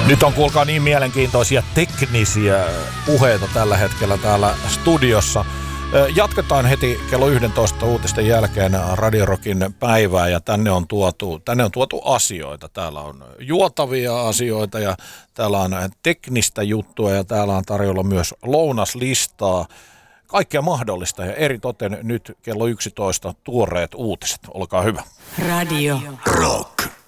Nyt on kuulkaa niin mielenkiintoisia teknisiä puheita tällä hetkellä täällä studiossa. Jatketaan heti kello 11 uutisten jälkeen Radio Rockin päivää ja tänne on tuotu asioita. Täällä on juotavia asioita ja täällä on teknistä juttua ja täällä on tarjolla myös lounaslistaa. Kaikkea mahdollista ja eritoten nyt kello 11 tuoreet uutiset. Olkaa hyvä. Radio Rock.